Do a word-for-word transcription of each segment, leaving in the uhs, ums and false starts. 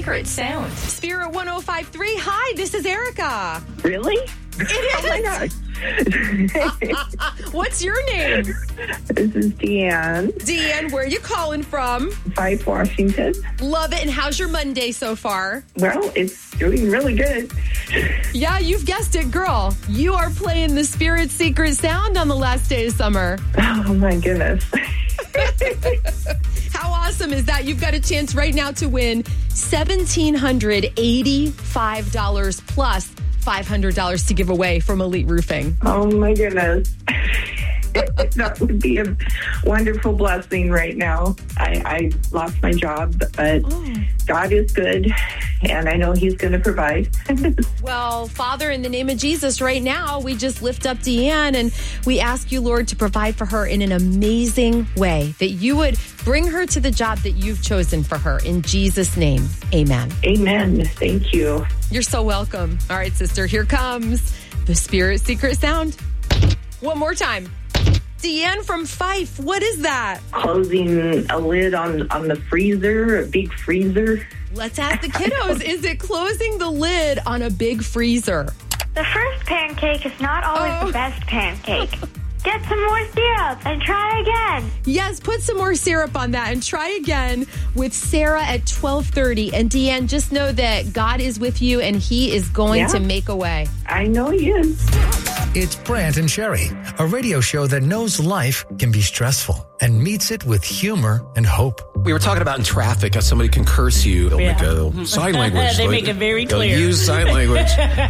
Secret Sound. Spirit one oh five point three. Hi, this is Erica. Really? It is. Oh my gosh. What's your name? This is Deanne. Deanne, where are you calling from? Fife, Washington. Love it. And how's your Monday so far? Well, it's doing really good. Yeah, you've guessed it, girl. You are playing the Spirit Secret Sound on the last day of summer. Oh my goodness. How awesome is that? You've got a chance right now to win one thousand seven hundred eighty-five dollars plus five hundred dollars to give away from Elite Roofing. Oh my goodness. That would be a wonderful blessing right now. I, I lost my job, but oh. God is good, and I know He's going to provide. Well, Father, in the name of Jesus, right now, we just lift up Deanne, and we ask you, Lord, to provide for her in an amazing way, that you would bring her to the job that you've chosen for her. In Jesus' name, amen. Amen. Thank you. You're so welcome. All right, sister, here comes the Spirit Secret Sound. One more time. Deanne from Fife, what is that? Closing a lid on, on the freezer, a big freezer. Let's ask the kiddos, is it closing the lid on a big freezer? The first pancake is not always Oh. the best pancake. Get some more syrup and try again. Yes, put some more syrup on that and try again with Sarah at twelve thirty. And Deanne, just know that God is with you and He is going Yeah. to make a way. I know He is. It's Brant and Sherry, a radio show that knows life can be stressful and meets it with humor and hope. We were talking about in traffic how somebody can curse you. They'll Yeah. make a sign language. They They'll- make it very they'll clear. use sign language.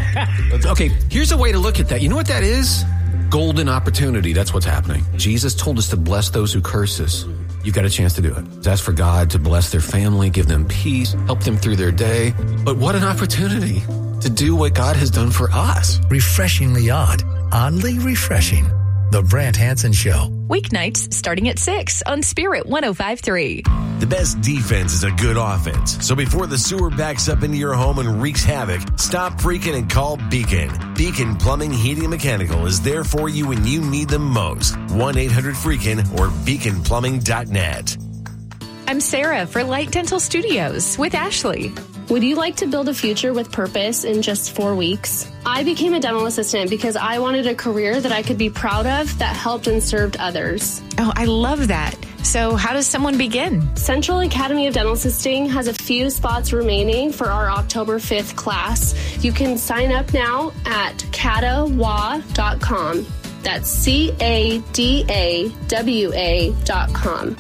Okay, here's a way to look at that. You know what that is? Golden opportunity. That's what's happening. Jesus told us to bless those who curse us. You've got a chance to do it. Ask for God to bless their family, give them peace, help them through their day. But what an opportunity to do what God has done for us. Refreshingly odd, oddly refreshing. The Brant Hansen Show. Weeknights starting at six on Spirit one oh five point three. The best defense is a good offense. So before the sewer backs up into your home and wreaks havoc, stop freaking and call Beacon. Beacon Plumbing, Heating, and Mechanical is there for you when you need them most. one eight hundred freakin' or beacon plumbing dot net. I'm Sarah for Light Dental Studios with Ashley. Would you like to build a future with purpose in just four weeks? I became a dental assistant because I wanted a career that I could be proud of that helped and served others. Oh, I love that. So how does someone begin? Central Academy of Dental Assisting has a few spots remaining for our October fifth class. You can sign up now at cadawa dot com. That's C A D A W A dot com.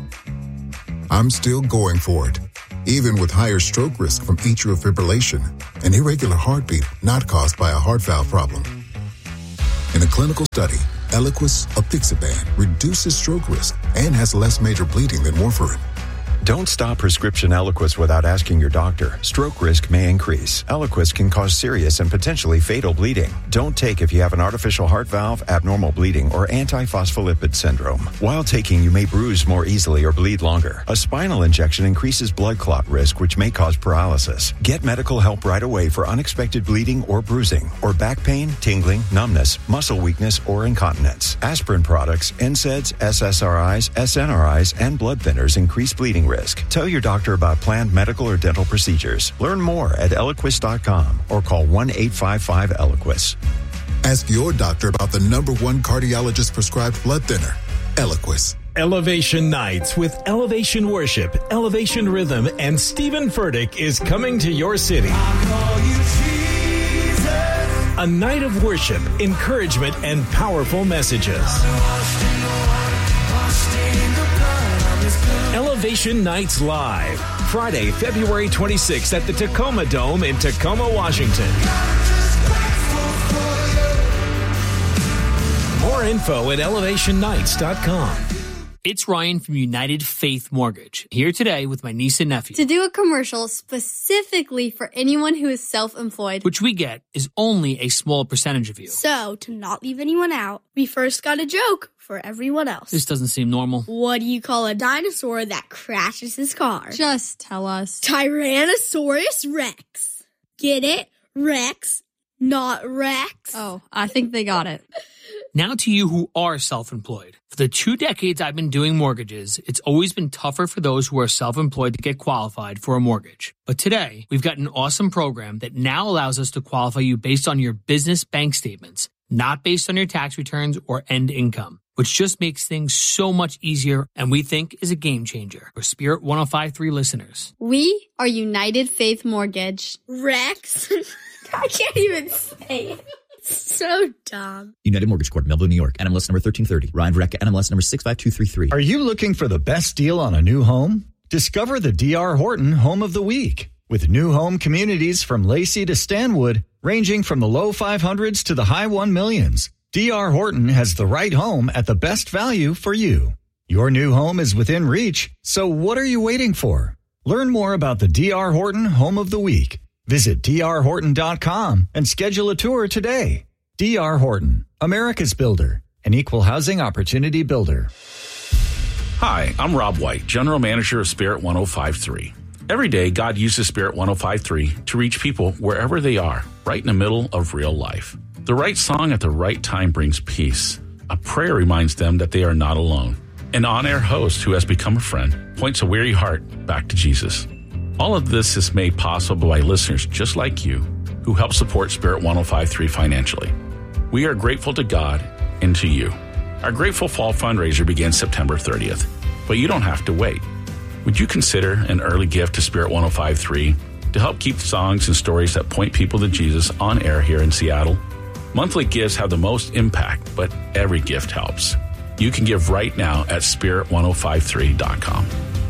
I'm still going for it, even with higher stroke risk from atrial fibrillation, an irregular heartbeat not caused by a heart valve problem. In a clinical study, Eliquis apixaban reduces stroke risk and has less major bleeding than warfarin. Don't stop prescription Eliquis without asking your doctor. Stroke risk may increase. Eliquis can cause serious and potentially fatal bleeding. Don't take if you have an artificial heart valve, abnormal bleeding, or antiphospholipid syndrome. While taking, you may bruise more easily or bleed longer. A spinal injection increases blood clot risk, which may cause paralysis. Get medical help right away for unexpected bleeding or bruising, or back pain, tingling, numbness, muscle weakness, or incontinence. Aspirin products, N SAIDs, S S R Is, S N R Is, and blood thinners increase bleeding risk. Tell your doctor about planned medical or dental procedures. Learn more at eliquis dot com or call one eight five five Eliquis. Ask your doctor about the number one cardiologist prescribed blood thinner, Eliquis. Elevation Nights with Elevation Worship, Elevation Rhythm, and Stephen Furtick is coming to your city. A night of worship, encouragement, and powerful messages. Elevation Nights Live, Friday, February twenty-sixth at the Tacoma Dome in Tacoma, Washington. More info at elevation nights dot com. It's Ryan from United Faith Mortgage, here today with my niece and nephew. To do a commercial specifically for anyone who is self-employed, Which we get is only a small percentage of you. So, to not leave anyone out, we first got a joke for everyone else. This doesn't seem normal. What do you call a dinosaur that crashes his car? Just tell us. Tyrannosaurus Rex. Get it? Rex, not Rex. Oh, I think they got it. Now to you who are self-employed. For the two decades I've been doing mortgages, it's always been tougher for those who are self-employed to get qualified for a mortgage. But today, we've got an awesome program that now allows us to qualify you based on your business bank statements, not based on your tax returns or end income, which just makes things so much easier and we think is a game changer for Spirit one oh five point three listeners. We are United Faith Mortgage. Rex? I can't even say it. So dumb. United Mortgage Corp, Melville, New York. N M L S number thirteen thirty. Ryan Vreck, N M L S number six five two three three. Are you looking for the best deal on a new home? Discover the D R Horton Home of the Week. With new home communities from Lacey to Stanwood, ranging from the low five hundreds to the high one millions, D R Horton has the right home at the best value for you. Your new home is within reach, so what are you waiting for? Learn more about the D R Horton Home of the Week. Visit D R horton dot com and schedule a tour today. D R Horton, America's builder, an equal housing opportunity builder. Hi, I'm Rob White, General Manager of Spirit one oh five point three. Every day, God uses Spirit one oh five point three to reach people wherever they are, right in the middle of real life. The right song at the right time brings peace. A prayer reminds them that they are not alone. An on-air host who has become a friend points a weary heart back to Jesus. All of this is made possible by listeners just like you who help support Spirit one oh five point three financially. We are grateful to God and to you. Our Grateful Fall fundraiser begins September thirtieth, but you don't have to wait. Would you consider an early gift to Spirit one oh five point three to help keep songs and stories that point people to Jesus on air here in Seattle? Monthly gifts have the most impact, but every gift helps. You can give right now at spirit one oh five three dot com.